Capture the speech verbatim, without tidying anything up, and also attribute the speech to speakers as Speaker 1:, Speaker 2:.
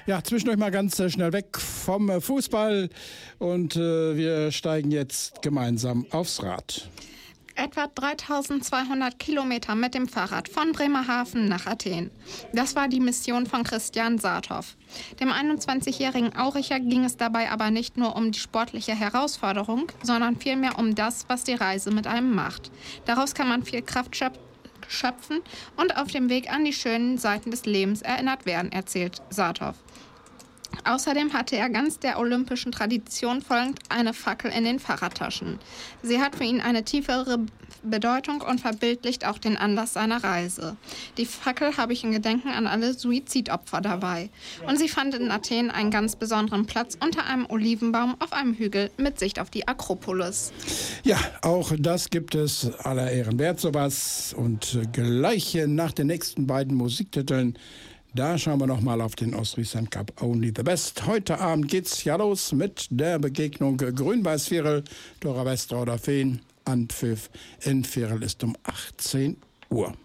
Speaker 1: Ja, zwischendurch mal ganz äh, schnell weg vom äh, Fußball und äh, wir steigen jetzt gemeinsam aufs Rad.
Speaker 2: Etwa dreitausendzweihundert Kilometer mit dem Fahrrad von Bremerhaven nach Athen. Das war die Mission von Christian Saathoff. Dem einundzwanzigjährigen Auricher ging es dabei aber nicht nur um die sportliche Herausforderung, sondern vielmehr um das, was die Reise mit einem macht. Daraus kann man viel Kraft schöpfen und auf dem Weg an die schönen Seiten des Lebens erinnert werden, erzählt Saathoff. Außerdem hatte er ganz der olympischen Tradition folgend eine Fackel in den Fahrradtaschen. Sie hat für ihn eine tiefere Bedeutung und verbildlicht auch den Anlass seiner Reise. Die Fackel habe ich in Gedenken an alle Suizidopfer dabei. Und sie fand in Athen einen ganz besonderen Platz unter einem Olivenbaum auf einem Hügel mit Sicht auf die Akropolis.
Speaker 1: Ja, auch das gibt es aller Ehren wert, sowas. Und gleich nach den nächsten beiden Musiktiteln, da schauen wir nochmal auf den Ostfriesland Cup Only the Best. Heute Abend geht's ja los mit der Begegnung Grün-Weiß-Virel, Dora Westra oder Feen. Anpfiff in Virel ist um achtzehn Uhr.